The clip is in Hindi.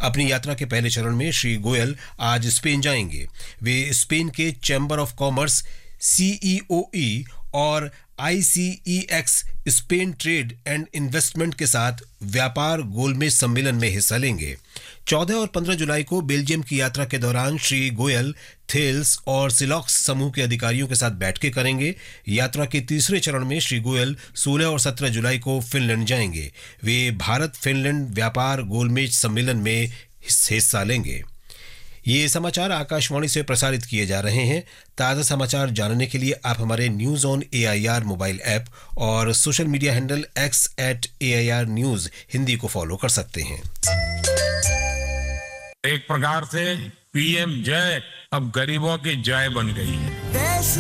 अपनी यात्रा के पहले चरण में श्री गोयल आज स्पेन जाएंगे। वे स्पेन के चैम्बर ऑफ कॉमर्स CEOE और ICEX Spain trade and investment के साथ व्यापार गोलमेज सम्मेलन में हिस्सा लेंगे। 14 और 15 जुलाई को बेल्जियम की यात्रा के दौरान श्री गोयल थेल्स और सिलॉक्स समूह के अधिकारियों के साथ बैठकें करेंगे। यात्रा के तीसरे चरण में श्री गोयल 16 और 17 जुलाई को फिनलैंड जाएंगे। वे भारत फिनलैंड व्यापार गोलमेज सम्मेलन में हिस्सा लेंगे। ये समाचार आकाशवाणी से प्रसारित किए जा रहे हैं। ताज़ा समाचार जानने के लिए आप हमारे news on AIR mobile app और social media handle X @AIR News Hindi को फॉलो कर सकते हैं। एक प्रकार से PM जय अब गरीबों की जय बन गई है।